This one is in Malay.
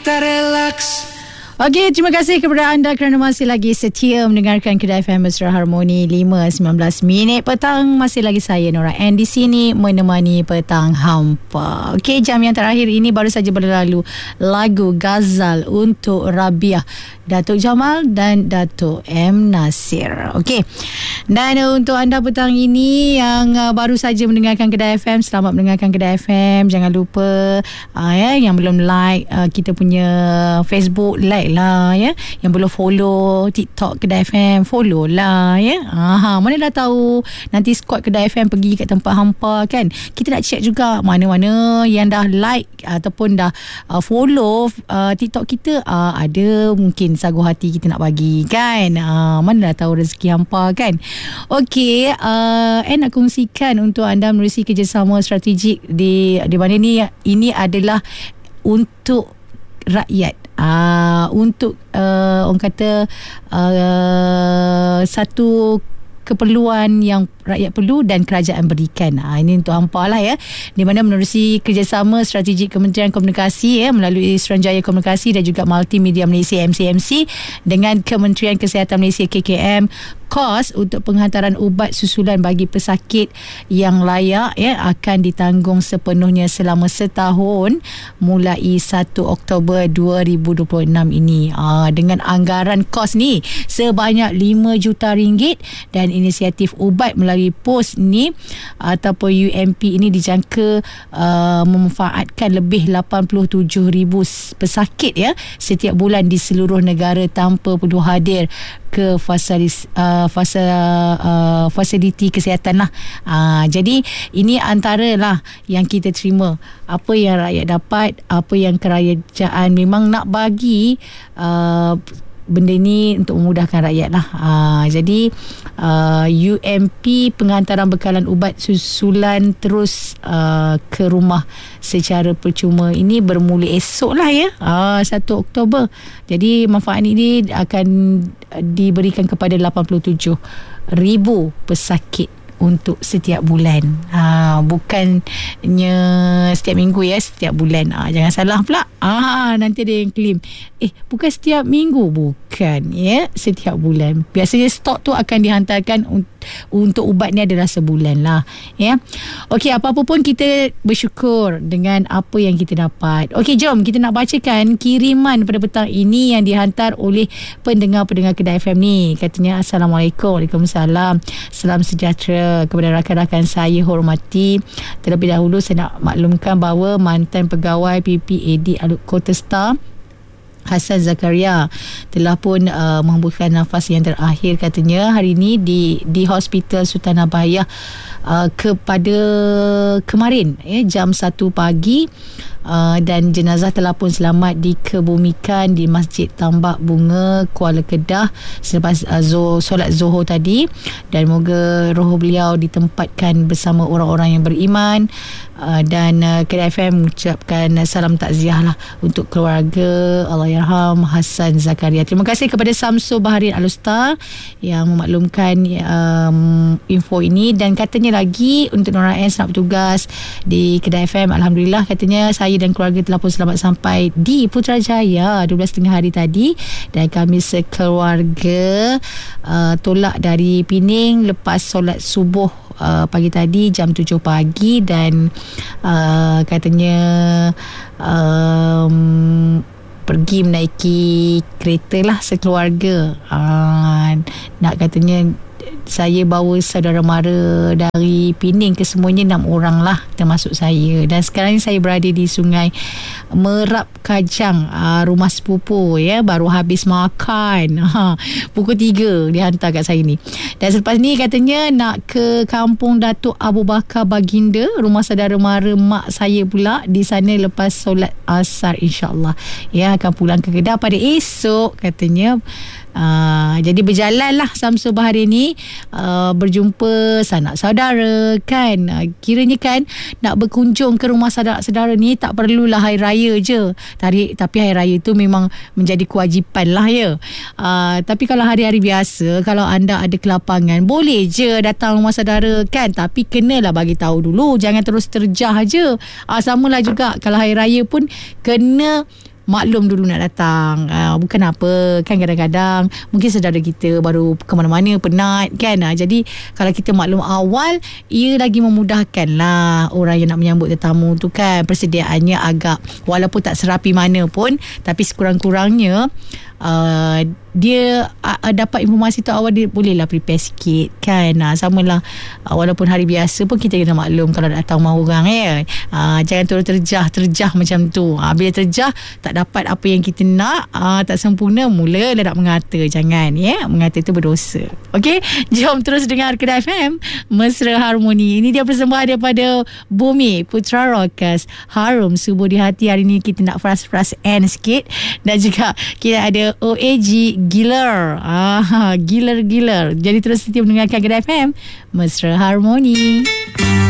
kita relax. Okey, terima kasih kepada anda kerana masih lagi setia mendengarkan Kedai FM Mesra Harmoni 5.19 minit petang. Masih lagi saya Nora Ann di sini menemani petang hampa. Okey, jam yang terakhir ini baru saja berlalu lagu Ghazal untuk Rabiah, Datuk Jamal dan Datuk M. Nasir. Okey, dan untuk anda petang ini yang baru saja mendengarkan Kedai FM, selamat mendengarkan Kedai FM. Jangan lupa yang belum like kita punya Facebook, like lah ya. Yang belum follow TikTok Kedai FM, follow lah ya. Mana dah tahu nanti squad Kedai FM pergi kat tempat hampa kan. Kita nak check juga mana-mana yang dah like ataupun dah follow TikTok kita. Ada mungkin sagu hati kita nak bagi kan. Mana dah tahu rezeki hampa kan. Okey, nak kongsikan untuk anda menerusi kerjasama strategik di mana ni. Ini adalah untuk rakyat, untuk orang kata satu keperluan yang rakyat perlu dan kerajaan berikan. Ini untuk hampa lah ya. Di mana menerusi kerjasama strategik Kementerian Komunikasi melalui Suruhanjaya Komunikasi dan juga Multimedia Malaysia MCMC dengan Kementerian Kesihatan Malaysia KKM, kos untuk penghantaran ubat susulan bagi pesakit yang layak akan ditanggung sepenuhnya selama setahun mulai 1 Oktober 2026 ini. Dengan anggaran kos ni sebanyak RM5 juta dan inisiatif ubat melalui pos ni ataupun UMP ini dijangka memanfaatkan lebih 87,000 pesakit setiap bulan di seluruh negara tanpa perlu hadir ke fasiliti kesihatan lah. Jadi ini antara lah yang kita terima. Apa yang rakyat dapat, apa yang kerajaan memang nak bagi benda ni untuk memudahkan rakyat lah. Jadi UMP penghantaran bekalan ubat susulan terus ke rumah secara percuma ini bermula esok lah 1 Oktober. Jadi manfaat ini akan diberikan kepada 87,000 pesakit untuk setiap bulan. Bukannya setiap minggu setiap bulan. Jangan salah pula. Nanti ada yang claim bukan setiap minggu, bukan setiap bulan. Biasanya stok tu akan dihantarkan untuk ubat ni adalah sebulan lah Okey, apa-apa pun kita bersyukur dengan apa yang kita dapat. Okey, jom kita nak bacakan kiriman pada petang ini yang dihantar oleh pendengar-pendengar Kedai FM ni. Katanya, Assalamualaikum. Waalaikumsalam. Salam sejahtera kepada rakan-rakan saya hormati. Terlebih dahulu saya nak maklumkan bahawa mantan pegawai PPAD Kota Star Hassan Zakaria telah pun menghembuskan nafas yang terakhir katanya hari ini di Hospital Sultan Abaya kepada kemarin jam 1 pagi. Dan jenazah telah pun selamat dikebumikan di Masjid Tambak Bunga, Kuala Kedah selepas solat Zuhur tadi. Dan moga roh beliau ditempatkan bersama orang-orang yang beriman. Dan Kedai FM mengucapkan salam takziah lah untuk keluarga Allahyarham Hassan Zakaria. Terima kasih kepada Samsul Baharin Alustar yang memaklumkan info ini. Dan katanya lagi untuk Nora Ann selamat bertugas di Kedai FM. Alhamdulillah, katanya saya dan keluarga telah pun selamat sampai di Putrajaya 12.30 hari tadi. Dan kami sekeluarga tolak dari Pening lepas solat subuh pagi tadi jam 7 pagi. Dan katanya pergi menaiki kereta lah sekeluarga. Nak katanya saya bawa saudara mara dari Pening ke semuanya 6 orang lah termasuk saya. Dan sekarang ni saya berada di Sungai Merap Kajang, rumah sepupu baru habis makan. Pukul 3 dihantar kat saya ni. Dan selepas ni katanya nak ke kampung Datuk Abu Bakar Baginda, rumah saudara mara mak saya pula di sana lepas solat asar, insyaAllah akan pulang ke Kedah pada esok katanya. Jadi berjalanlah Samsul Bahari ni berjumpa sanak saudara kan. Kiranya kan nak berkunjung ke rumah saudara-saudara ni tak perlulah hari raya je. Tapi hari raya tu memang menjadi kewajipan lah tapi kalau hari-hari biasa, kalau anda ada kelapangan, boleh je datang rumah saudara kan. Tapi kenalah bagi tahu dulu, jangan terus terjah je. Samalah juga kalau hari raya pun kena maklum dulu nak datang. Bukan apa, kan kadang-kadang mungkin saudara kita baru ke mana-mana, penat kan. Jadi kalau kita maklum awal, ia lagi memudahkan lah orang yang nak menyambut tetamu tu kan. Persediaannya agak, walaupun tak serapi mana pun, tapi sekurang-kurangnya dia dapat informasi tu awal, dia bolehlah prepare sikit kan. Samalah walaupun hari biasa pun kita kena maklum kalau datang rumah orang jangan terus terjah macam tu. Bila terjah tak dapat apa yang kita nak, tak sempurna, mula nak mengata. Jangan mengata itu berdosa. Okey, jom terus dengar Kedah FM Mesra Harmoni. Ini dia persembahan daripada Bumi Putra Rockers, Harum Subuh di Hati. Hari ni kita nak fras N sikit, dan juga kita ada OAG Giler. Giler. Jadi terus setia mendengarkan Kedah FM Mesra Harmoni.